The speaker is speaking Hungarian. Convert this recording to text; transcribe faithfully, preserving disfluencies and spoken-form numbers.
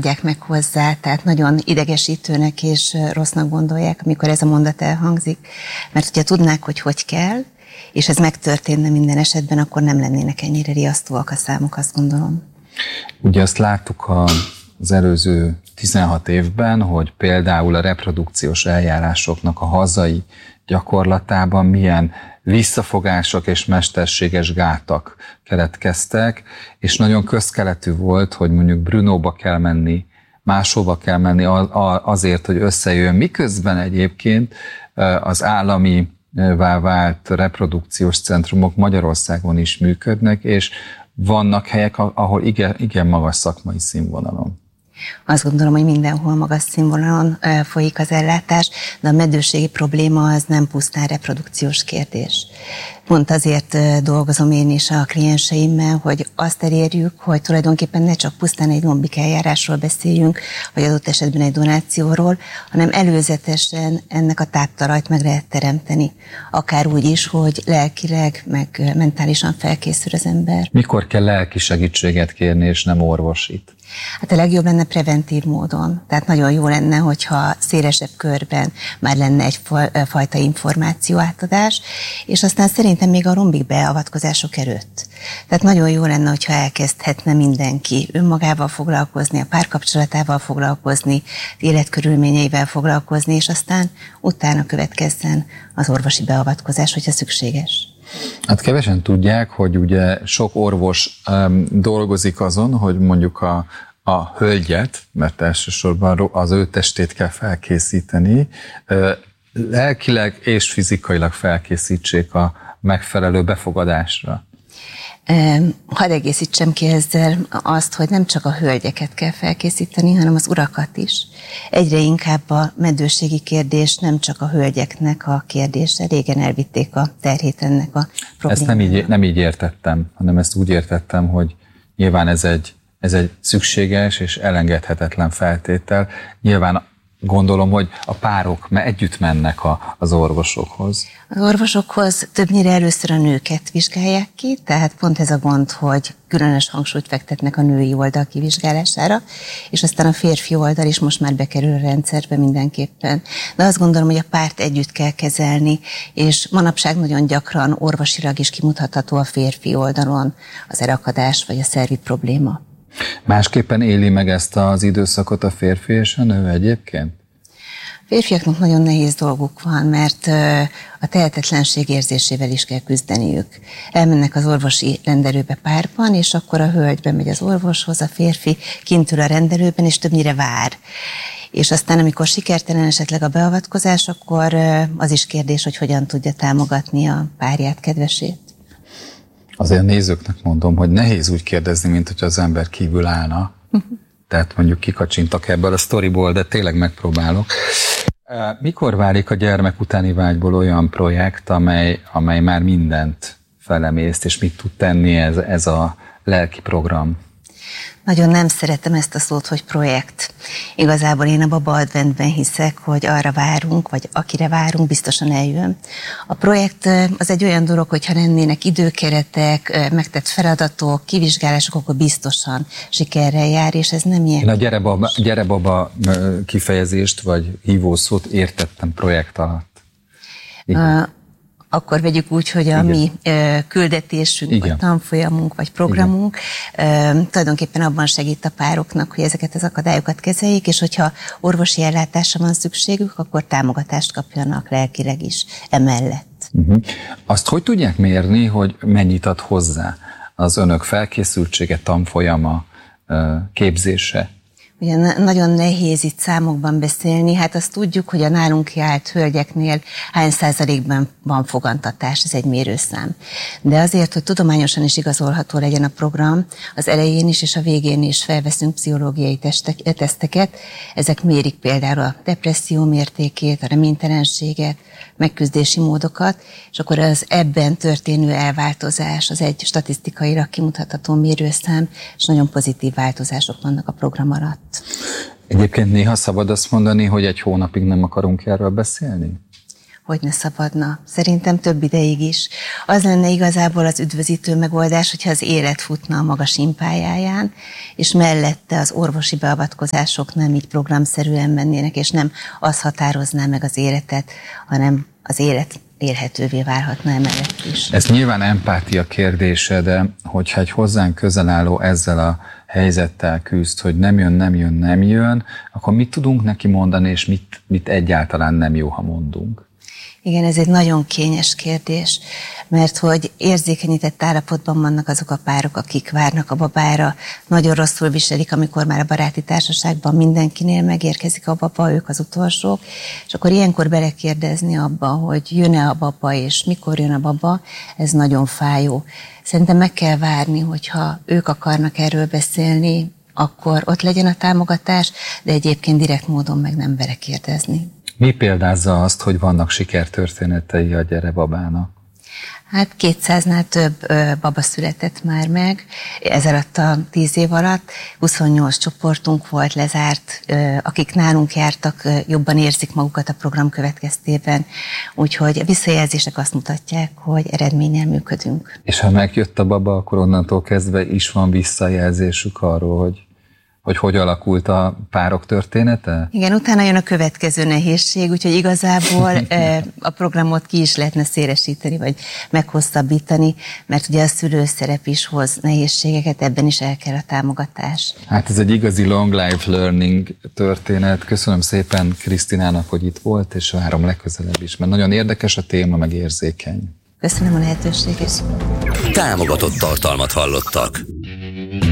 adják meg hozzá, tehát nagyon idegesítőnek és rossznak gondolják, amikor ez a mondat elhangzik, mert hogyha tudnák, hogy hogy kell, és ez megtörténne minden esetben, akkor nem lennének ennyire riasztóak a számok, azt gondolom. Ugye azt láttuk az előző tizenhat évben, hogy például a reprodukciós eljárásoknak a hazai gyakorlatában milyen visszafogások és mesterséges gátak keletkeztek, és nagyon közkeletű volt, hogy mondjuk Brunóba kell menni, máshova kell menni azért, hogy összejöjjön, miközben egyébként az állami vált reprodukciós centrumok Magyarországon is működnek, és vannak helyek, ahol igen, igen magas szakmai színvonalon. Azt gondolom, hogy mindenhol magas színvonalon folyik az ellátás, de a meddőségi probléma az nem pusztán reprodukciós kérdés. Pont azért dolgozom én is a klienseimmel, hogy azt elérjük, hogy tulajdonképpen ne csak pusztán egy lombik eljárásról beszéljünk, vagy adott esetben egy donációról, hanem előzetesen ennek a táptalajt meg lehet teremteni. Akár úgy is, hogy lelkileg, meg mentálisan felkészül az ember. Mikor kell lelki segítséget kérni, és nem orvosit? Hát a legjobb lenne preventív módon. Tehát nagyon jó lenne, hogyha szélesebb körben már lenne egyfajta információ átadás, és aztán szerintem még a lombik beavatkozások előtt. Tehát nagyon jó lenne, hogyha elkezdhetne mindenki önmagával foglalkozni, a párkapcsolatával foglalkozni, életkörülményeivel foglalkozni, és aztán utána következzen az orvosi beavatkozás, hogyha szükséges. Hát kevesen tudják, hogy ugye sok orvos um, dolgozik azon, hogy mondjuk a, a hölgyet, mert elsősorban az ő testét kell felkészíteni, uh, lelkileg és fizikailag felkészítsék a megfelelő befogadásra. Hadd egészítsem ki ezzel azt, hogy nem csak a hölgyeket kell felkészíteni, hanem az urakat is. Egyre inkább a meddőségi kérdés nem csak a hölgyeknek a kérdése, régen elvitték a terhét ennek a problémának. Ezt nem így, nem így értettem, hanem ezt úgy értettem, hogy nyilván ez egy, ez egy szükséges és elengedhetetlen feltétel. Nyilván gondolom, hogy a párok együtt mennek a, az orvosokhoz. Az orvosokhoz többnyire először a nőket vizsgálják ki, tehát pont ez a gond, hogy különös hangsúlyt fektetnek a női oldal kivizsgálására, és aztán a férfi oldal is most már bekerül a rendszerbe mindenképpen. De azt gondolom, hogy a párt együtt kell kezelni, és manapság nagyon gyakran orvosilag is kimutatható a férfi oldalon az erakadás vagy a szervi probléma. Másképpen éli meg ezt az időszakot a férfi és a nő egyébként? A férfiaknak nagyon nehéz dolguk van, mert a tehetetlenség érzésével is kell küzdeniük. Elmennek az orvosi rendelőbe párban, és akkor a hölgy bemegy az orvoshoz, a férfi kint ül a rendelőben, és többnyire vár. És aztán, amikor sikertelen esetleg a beavatkozás, akkor az is kérdés, hogy hogyan tudja támogatni a párját, kedvesét. Azért a nézőknek mondom, hogy nehéz úgy kérdezni, mint hogy az ember kívül állna. Tehát mondjuk kikacsintak ebből a sztoriból, de tényleg megpróbálok. Mikor válik a gyermek utáni vágyból olyan projekt, amely, amely már mindent felemészt, és mit tud tenni ez, ez a lelki program? Nagyon nem szeretem ezt a szót, hogy projekt. Igazából én a Baba Adventben hiszek, hogy arra várunk, vagy akire várunk, biztosan eljön. A projekt az egy olyan dolog, hogyha lennének időkeretek, megtett feladatok, kivizsgálások, akkor biztosan sikerrel jár, és ez nem ilyen. Én a gyere baba, gyere baba kifejezést, vagy hívószót értettem projekt alatt. Igen. Akkor vegyük úgy, hogy a Igen. mi küldetésünk, Igen. vagy tanfolyamunk, vagy programunk Igen. tulajdonképpen abban segít a pároknak, hogy ezeket az akadályokat kezeljék, és hogyha orvosi ellátásra van szükségük, akkor támogatást kapjanak lelkileg is emellett. Uh-huh. Azt hogy tudják mérni, hogy mennyit ad hozzá az önök felkészültsége, tanfolyama, képzése? Ugye nagyon nehéz itt számokban beszélni, hát azt tudjuk, hogy a nálunk járt hölgyeknél hány százalékban van fogantatás, ez egy mérőszám. De azért, hogy tudományosan is igazolható legyen a program, az elején is és a végén is felveszünk pszichológiai testek, teszteket, ezek mérik például a depresszió mértékét, a reménytelenséget, megküzdési módokat, és akkor az ebben történő elváltozás, az egy statisztikailag kimutatható mérőszám, és nagyon pozitív változások vannak a program alatt. Egyébként néha szabad azt mondani, hogy egy hónapig nem akarunk erről beszélni? hogy ne szabadna. Szerintem több ideig is. Az lenne igazából az üdvözítő megoldás, hogyha az élet futna a maga simpályáján, és mellette az orvosi beavatkozások nem így programszerűen mennének, és nem az határozná meg az életet, hanem az élet élhetővé válhatna emellett is. Ez nyilván empátia kérdése, de hogyha egy hozzánk közel álló ezzel a helyzettel küzd, hogy nem jön, nem jön, nem jön, akkor mit tudunk neki mondani, és mit, mit egyáltalán nem jó, ha mondunk? Igen, ez egy nagyon kényes kérdés, mert hogy érzékenyített állapotban vannak azok a párok, akik várnak a babára, nagyon rosszul viselik, amikor már a baráti társaságban mindenkinél megérkezik a baba, ők az utolsók, és akkor ilyenkor belekérdezni abba, hogy jön-e a baba, és mikor jön a baba, ez nagyon fájó. Szerintem meg kell várni, hogyha ők akarnak erről beszélni, akkor ott legyen a támogatás, de egyébként direkt módon meg nem belekérdezni. Mi példázza azt, hogy vannak sikertörténetei a Gyere Babának? Hát kétszáznál több ö, baba született már meg, ez alatt a tíz év alatt. huszonnyolc csoportunk volt lezárt, ö, akik nálunk jártak, ö, jobban érzik magukat a program következtében. Úgyhogy a visszajelzések azt mutatják, hogy eredménnyel működünk. És ha megjött a baba, akkor onnantól kezdve is van visszajelzésük arról, hogy hogy hogy alakult a párok története? Igen, utána jön a következő nehézség, úgyhogy igazából a programot ki is lehetne szélesíteni, vagy meghosszabbítani, mert ugye a szülőszerep is hoz nehézségeket, ebben is el kell a támogatás. Hát ez egy igazi long life learning történet. Köszönöm szépen Krisztinának, hogy itt volt, és várom legközelebb is, mert nagyon érdekes a téma, meg érzékeny. Köszönöm a lehetőséget. Támogatott tartalmat hallottak.